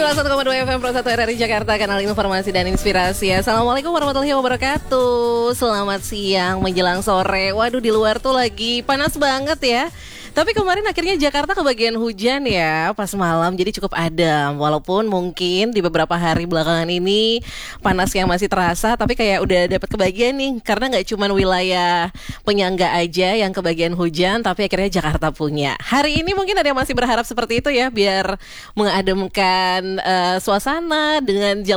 101,2 FM Pro 1 RRI Jakarta, kanal informasi dan inspirasi. Assalamualaikum warahmatullahi wabarakatuh. Selamat siang menjelang sore. Waduh, di luar tuh lagi panas banget ya. Tapi kemarin akhirnya Jakarta kebagian hujan ya pas malam, jadi cukup adem. Walaupun mungkin di beberapa hari belakangan ini panasnya masih terasa, tapi kayak udah dapat kebagian nih. Karena gak cuma wilayah penyangga aja yang kebagian hujan, tapi akhirnya Jakarta punya. Hari ini mungkin ada yang masih berharap seperti itu ya, biar mengademkan suasana dengan jalan